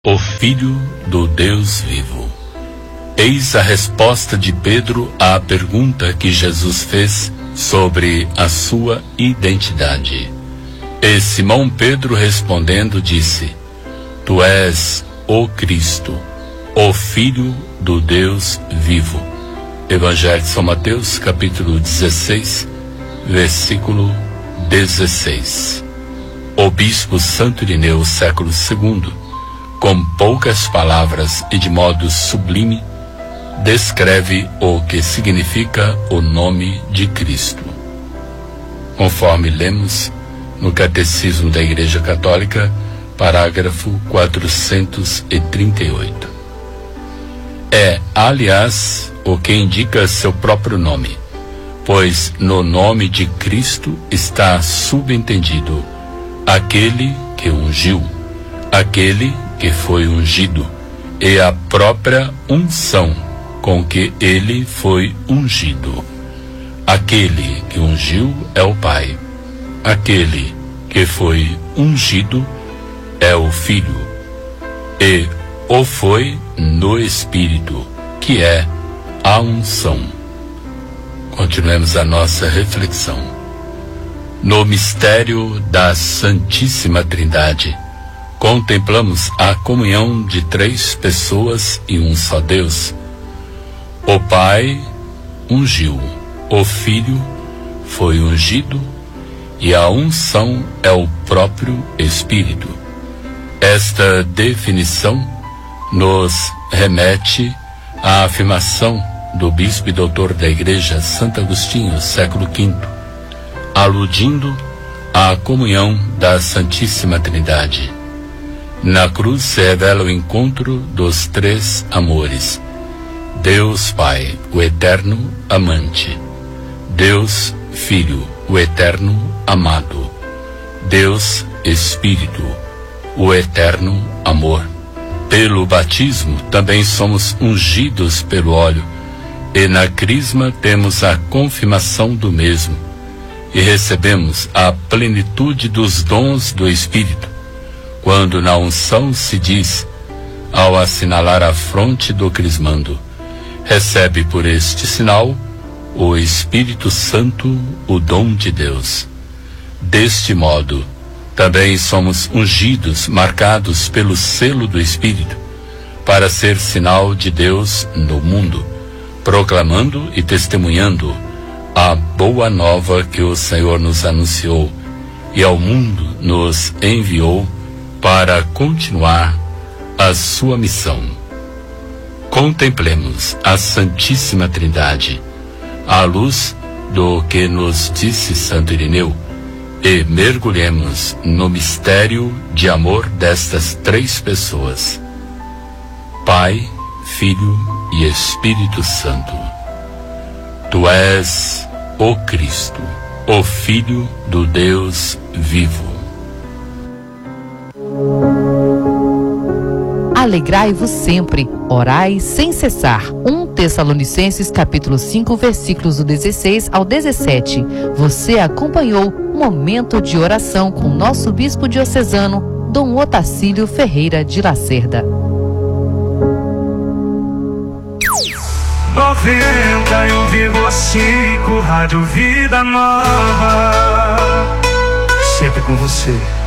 o Filho do Deus vivo. Eis a resposta de Pedro à pergunta que Jesus fez sobre a sua identidade. E Simão Pedro respondendo disse: Tu és o Cristo, o Filho do Deus vivo. Evangelho de São Mateus, capítulo 16, versículo 16. O bispo Santo Irineu, século II, com poucas palavras e de modo sublime, descreve o que significa o nome de Cristo. Conforme lemos no Catecismo da Igreja Católica, parágrafo 438. É, aliás, o que indica seu próprio nome, pois no nome de Cristo está subentendido aquele que ungiu, aquele que foi ungido, e a própria unção com que ele foi ungido. Aquele que ungiu é o Pai, aquele que foi ungido é o Filho, e o foi no Espírito, que é a unção. Continuemos a nossa reflexão. No mistério da Santíssima Trindade, contemplamos a comunhão de três pessoas e um só Deus. O Pai ungiu, o Filho foi ungido e a unção é o próprio Espírito. Esta definição nos remete à afirmação do bispo e doutor da Igreja Santo Agostinho, século V, aludindo à comunhão da Santíssima Trindade. Na cruz se revela o encontro dos três amores: Deus Pai, o eterno amante; Deus Filho, o eterno amado; Deus Espírito, o eterno amor. Pelo batismo também somos ungidos pelo óleo, e na crisma temos a confirmação do mesmo, e recebemos a plenitude dos dons do Espírito, quando na unção se diz, ao assinalar a fronte do crismando: recebe por este sinal o Espírito Santo, o dom de Deus. Deste modo, também somos ungidos, marcados pelo selo do Espírito, para ser sinal de Deus no mundo, proclamando e testemunhando a boa nova que o Senhor nos anunciou e ao mundo nos enviou para continuar a sua missão. Contemplemos a Santíssima Trindade à luz do que nos disse Santo Irineu e mergulhemos no mistério de amor destas três pessoas: Pai, Filho e Espírito Santo. Tu és o Cristo, o Filho do Deus vivo. Alegrai-vos sempre, orai sem cessar. 1 Tessalonicenses capítulo 5, versículos do 16 ao 17. Você acompanhou Momento de Oração com nosso bispo diocesano, Dom Otacílio Ferreira de Lacerda. 91,5 Rádio Vida Nova, sempre com você.